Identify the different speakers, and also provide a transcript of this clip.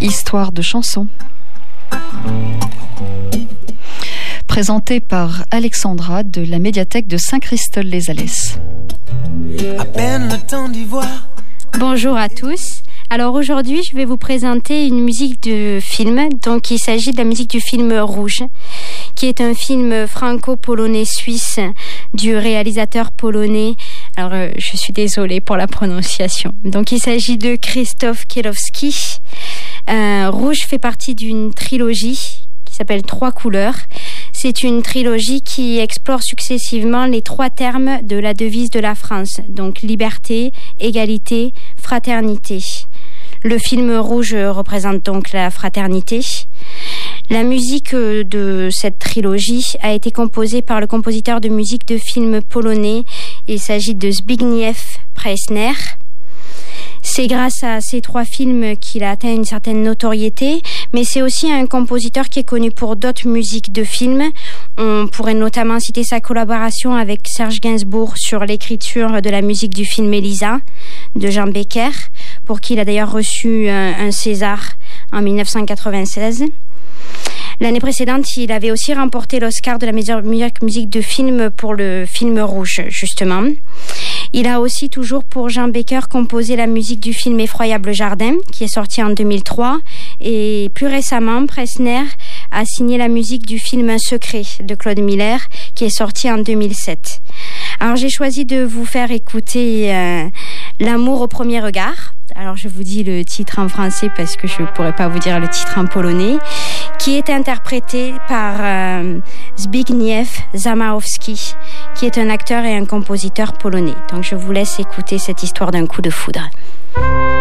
Speaker 1: Histoire de chanson. Présenté par Alexandra de la médiathèque de Saint-Christol-les-Alès.
Speaker 2: À peine le temps d'y voir.
Speaker 3: Bonjour à tous. Alors aujourd'hui, je vais vous présenter une musique de film. Donc il s'agit de la musique du film Rouge, qui est un film franco-polonais-suisse du réalisateur polonais. Alors je suis désolée pour la prononciation. Donc il s'agit de Krzysztof Kiełowski. Rouge fait partie d'une trilogie qui s'appelle Trois couleurs. C'est une trilogie qui explore successivement les trois termes de la devise de la France. Donc liberté, égalité, fraternité. Le film Rouge représente donc la fraternité. La musique de cette trilogie a été composée par le compositeur de musique de films polonais. Il s'agit de Zbigniew Preissner. C'est grâce à ces trois films qu'il a atteint une certaine notoriété, mais c'est aussi un compositeur qui est connu pour d'autres musiques de films. On pourrait notamment citer sa collaboration avec Serge Gainsbourg sur l'écriture de la musique du film Elisa de Jean Becker, pour qui il a d'ailleurs reçu un César en 1996. L'année précédente, il avait aussi remporté l'Oscar de la meilleure musique de film pour le film Rouge, justement. Il a aussi, toujours pour Jean Becker, composé la musique du film Effroyable Jardin, qui est sorti en 2003. Et plus récemment, Preissner a signé la musique du film Un secret de Claude Miller, qui est sorti en 2007. Alors j'ai choisi de vous faire écouter L'amour au premier regard. Alors je vous dis le titre en français parce que je ne pourrais pas vous dire le titre en polonais, qui est interprété par Zbigniew Zamachowski, qui est un acteur et un compositeur polonais. Donc je vous laisse écouter cette histoire d'un coup de foudre.